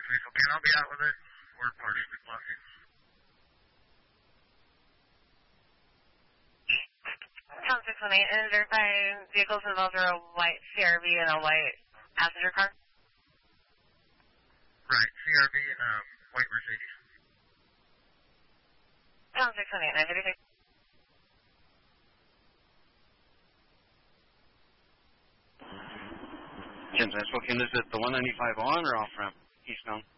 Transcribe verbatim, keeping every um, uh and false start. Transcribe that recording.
Okay, I'll be out with it. We're partially blocking. Tom six one eight, and verify vehicles involved are a white C R V and a white passenger car? Right, C R V and a white Mercedes. Tom six one eight, nine fifty-six. James, I spoke in. Is it the one ninety-five on or off ramp, eastbound?